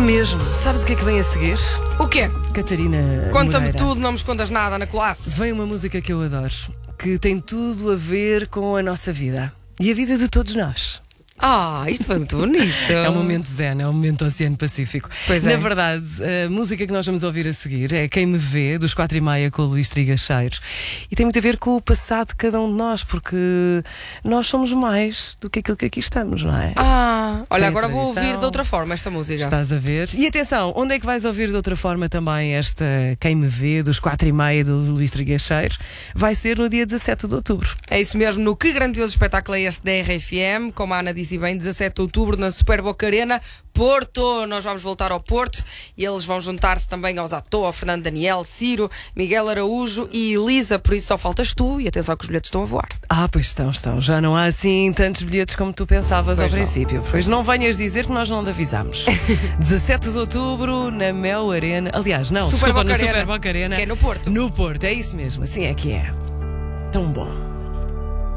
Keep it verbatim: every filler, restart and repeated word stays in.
mesmo. Sabes o que é que vem a seguir? O quê? Catarina Conta-me Moreira. tudo, não me escondas nada na classe. Vem uma música que eu adoro, que tem tudo a ver com a nossa vida e a vida de todos nós. Ah, isto foi muito bonito. É um momento zen, é um momento Oceano Pacífico. Pois Na é. verdade, a música que nós vamos ouvir a seguir é Quem Me Vê, dos Quatro e Meia, com o Luís Trigacheiros. E tem muito a ver com o passado de cada um de nós, porque nós somos mais do que aquilo que aqui estamos, não é? Ah, olha, Tem agora vou tradição. ouvir de outra forma esta música. Estás a ver? E atenção, onde é que vais ouvir de outra forma também esta Quem Me Vê, dos Quatro e Meia, do Luís Trigacheiros? Vai ser no dia dezassete de outubro. É isso mesmo, no Que Grandioso Espetáculo é este da R F M, como a Ana disse bem, dezassete de outubro na Super Boca Arena, Porto. Nós vamos voltar ao Porto e eles vão juntar-se também aos atores, Fernando Daniel, Ciro, Miguel Araújo e Elisa, por isso só faltas tu e atenção que os bilhetes estão a voar. Ah, pois estão, estão. Já não há assim tantos bilhetes como tu pensavas Pois ao não. princípio. Pois não venhas dizer que nós não te avisámos. dezassete de outubro na Mel Arena. Aliás, não, Super desculpa, Boca no Arena, Super Boca Arena. que é no Porto. No Porto, é isso mesmo, assim é que é. Tão bom.